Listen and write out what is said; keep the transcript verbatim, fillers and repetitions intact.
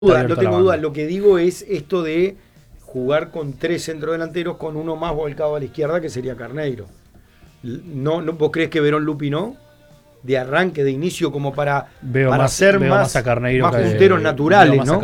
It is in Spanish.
duda, no tengo duda. Lo que digo es esto de jugar con tres centrodelanteros con uno más volcado a la izquierda, que sería Carneiro. No, no, ¿vos crees que Verón Lupi no? De arranque, de inicio, como para, veo para más, ser veo más, más, a Carneiro más que, punteros naturales, ¿no?